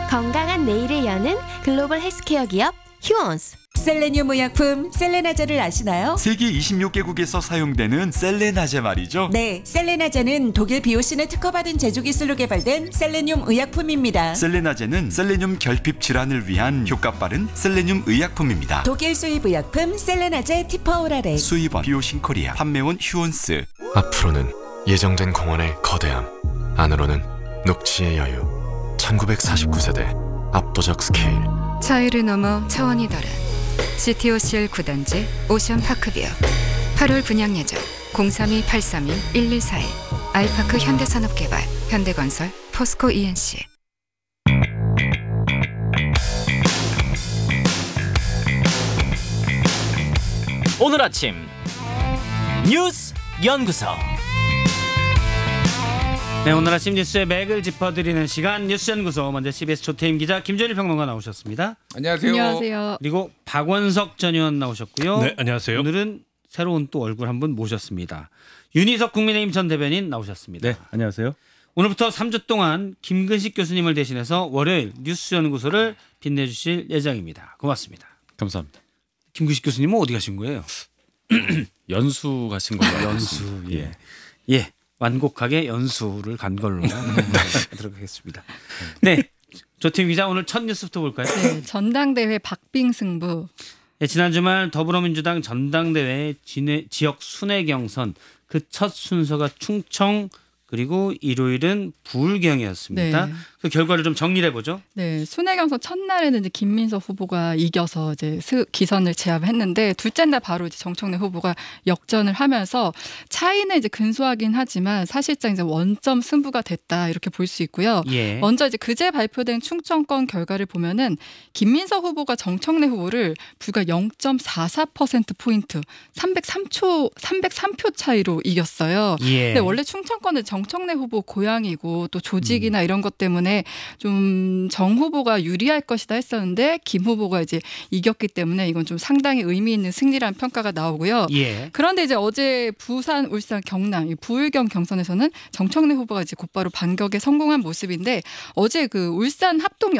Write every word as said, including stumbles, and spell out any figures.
건강한 내일을 여는 글로벌 헬스케어 기업 휴원스. 셀레늄 의약품 셀레나제를 아시나요? 세계 이십육 개국에서 사용되는 셀레나제 말이죠. 네, 셀레나제는 독일 비오신을 특허받은 제조 기술로 개발된 셀레늄 의약품입니다. 셀레나제는 셀레늄 결핍 질환을 위한 효과 빠른 셀레늄 의약품입니다. 독일 수입 의약품 셀레나제 티퍼오랄에 수입원 비오신 코리아, 판매원 휴원스. 앞으로는 예정된 공원의 거대함, 안으로는 녹지의 여유. 천구백사십구 세대 압도적 스케일. 차이를 넘어 차원이 다른 지티오씨엘 구 단지 오션파크뷰. 팔월 분양 예정 공삼이 팔삼이 일일사일. 아이파크 현대산업개발, 현대건설, 포스코 이엔씨. 오늘 아침 뉴스 연구소. 네, 오늘 아침 뉴스의 맥을 짚어드리는 시간 뉴스연구소. 먼저 씨비에스 조태임 기자, 김준일 평론가 나오셨습니다. 안녕하세요. 안녕하세요. 그리고 박원석 전 의원 나오셨고요. 네, 안녕하세요. 오늘은 새로운 또 얼굴 한 분 모셨습니다. 윤희석 국민의힘 전 대변인 나오셨습니다. 네, 안녕하세요. 오늘부터 삼 주 동안 김근식 교수님을 대신해서 월요일 뉴스연구소를 빛내주실 예정입니다. 고맙습니다. 감사합니다. 김근식 교수님은 어디 가신 거예요? 연수 가신 걸로 연수. 예. 예. 완곡하게 연수를 간 걸로 들어가겠습니다. 네, 조태임 기자, 오늘 첫 뉴스부터 볼까요? 네, 전당대회 박빙 승부. 네, 지난 주말 더불어민주당 전당대회 진해, 지역 순회 경선 그 첫 순서가 충청, 그리고 일요일은 부울경이었습니다. 네. 그 결과를 좀 정리해 보죠. 네, 순회경선 첫날에는 이제 김민석 후보가 이겨서 이제 스, 기선을 제압했는데 둘째 날 바로 이제 정청래 후보가 역전을 하면서 차이는 이제 근소하긴 하지만 사실상 이제 원점 승부가 됐다 이렇게 볼 수 있고요. 예. 먼저 이제 그제 발표된 충청권 결과를 보면은 김민석 후보가 정청래 후보를 불과 영 점 사사 퍼센트 포인트 삼백삼 초 삼백삼 표 차이로 이겼어요. 예. 근데 원래 충청권은 정청래 후보 고향이고 또 조직이나 음. 이런 것 때문에 좀 정 후보가 유리할 것이다 했었는데 김 후보가 이제 이겼기 때문에 이건 좀 상당히 의미 있는 승리라는 평가가 나오고요. 예. 그런데 이제 어제 부산, 울산, 경남 부울경 경선에서는 정청래 후보가 이제 곧바로 반격에 성공한 모습인데 어제 그 울산 합동